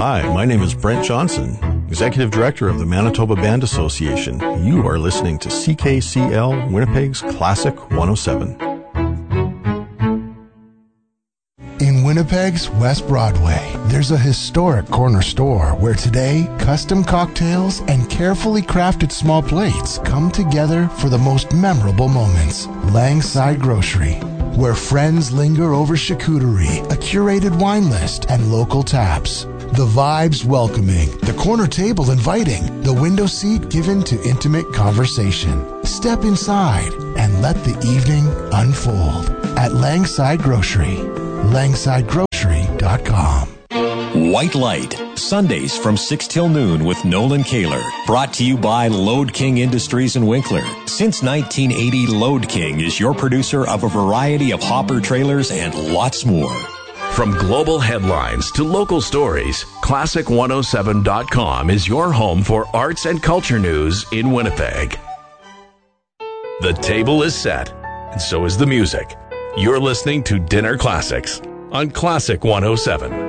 Hi, my name is Brent Johnson, Executive Director of the Manitoba Band Association. You are listening to CKCL Winnipeg's Classic 107. In Winnipeg's West Broadway, there's a historic corner store where today, custom cocktails and carefully crafted small plates come together for the most memorable moments. Langside Grocery, where friends linger over charcuterie, a curated wine list, and local taps. The vibes welcoming, the corner table inviting, the window seat given to intimate conversation. Step inside and let the evening unfold at Langside Grocery. LangsideGrocery.com. White Light, Sundays from 6 till noon with Nolan Kaler. Brought to you by Load King Industries in Winkler. Since 1980, Load King is your producer of a variety of hopper trailers and lots more. From global headlines to local stories, Classic107.com is your home for arts and culture news in Winnipeg. The table is set, and so is the music. You're listening to Dinner Classics on Classic 107.